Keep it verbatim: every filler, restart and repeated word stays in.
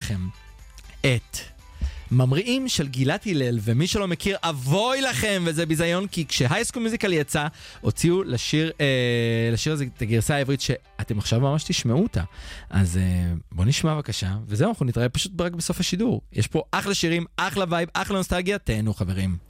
לכם את ממריאים של גילת הלל, ומי שלא מכיר, אבוי לכם, וזה ביזיון, כי כשהייסקול מיוזיקל יצא, הוציאו לשיר, אה, לשיר הזה את הגרסה העברית, שאתם עכשיו ממש תשמעו אותה. אז אה, בואו נשמע בבקשה, וזהו, אנחנו נתראה פשוט רק בסוף השידור. יש פה אחלה שירים, אחלה וייב, אחלה נוסטלגיה, תהנו חברים.